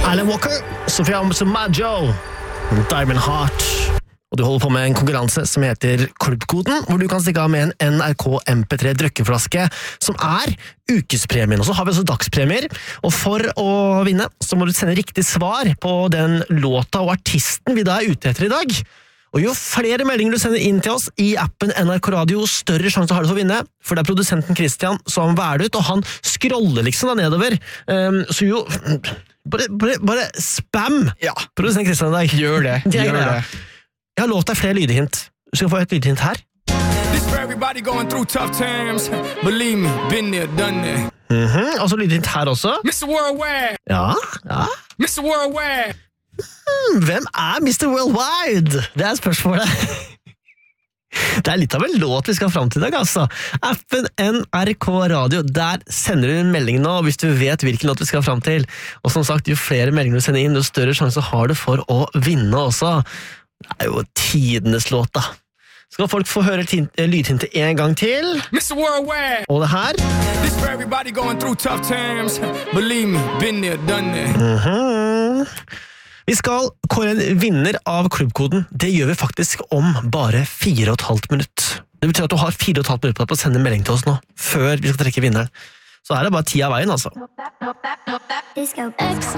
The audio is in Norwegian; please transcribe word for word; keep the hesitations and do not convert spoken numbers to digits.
Alan Walker, Sofia Maggio, Diamond Heart. Og du holder på med en konkurranse som heter Klubbkoden, hvor du kan stikke av med en N R K M P tre drøkkeflaske, som er ukespremien. Og så har vi også dagspremier, og for å vinne så må du sende riktig svar på den låta og artisten vi da er ute etter i dag. Og jo flere meldinger du sender inn til oss i appen N R K Radio, større sjanse har du for å vinne, for det er produsenten Christian som velger ut, og han scroller liksom da nedover. Um, så jo, bare, bare, bare spam Ja. produsenten Christian i dag. Gjør det, Jeg, gjør ja. det. Jeg har lovt deg flere lydhint. Du skal få et lydhint her. This for everybody going through tough times. Believe me, been there, done that. Mhm, og så lydhint her også. mister Worldwide, Ja, ja. mister Worldwide. Hmm, hvem er mister Worldwide? Det er spørsmålet. Det er litt av en låt vi skal fram til i dag, altså. Appen N R K Radio, der sender du en melding nå, hvis du vet hvilken låt vi skal fram til. Og som sagt, jo flere meldinger du sender inn, jo større sjanse har du for å vinne også. Det er jo tidenes låt, da. Skal folk få høre lydhintet en gang til? mister Worldwide. Og det her? This for everybody going through tough times. Believe me, been there, done that. Mhm. Vi skal kåre en vinner av klubbkoden. Det gjør vi faktisk om bare fire og et halvt minutt. Det betyr at du har fire og et halvt minutt på å sende en melding til oss nå, før vi skal trekke vinneren. Så er det bare ti av veien, altså. Disco X.